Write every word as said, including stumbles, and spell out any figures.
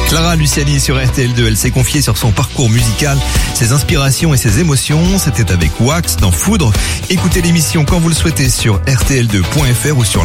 Clara Luciani sur R T L deux, elle s'est confiée sur son parcours musical, ses inspirations et ses émotions. C'était avec Wax dans Foudre. Écoutez l'émission quand vous le souhaitez sur R T L deux point F R ou sur